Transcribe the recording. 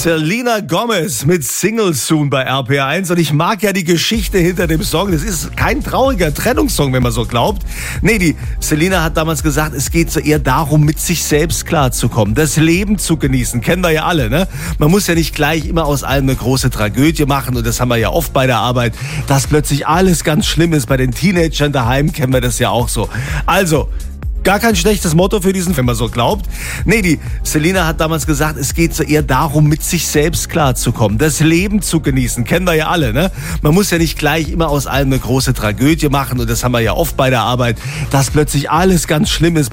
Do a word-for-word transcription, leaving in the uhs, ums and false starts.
Selena Gomez mit Single Soon bei R P R eins. Und ich mag ja die Geschichte hinter dem Song. Das ist kein trauriger Trennungssong, wenn man so glaubt. Nee, die Selena hat damals gesagt, es geht so eher darum, mit sich selbst klarzukommen, das Leben zu genießen. Kennen wir ja alle, ne? Man muss ja nicht gleich immer aus allem eine große Tragödie machen. Und das haben wir ja oft bei der Arbeit, dass plötzlich alles ganz schlimm ist. Bei den Teenagern daheim kennen wir das ja auch so. Also, gar kein schlechtes Motto für diesen, wenn man so glaubt. Nee, die Selena hat damals gesagt, es geht so eher darum, mit sich selbst klarzukommen, das Leben zu genießen. Kennen wir ja alle, ne? Man muss ja nicht gleich immer aus allem eine große Tragödie machen. Und das haben wir ja oft bei der Arbeit, dass plötzlich alles ganz schlimm ist.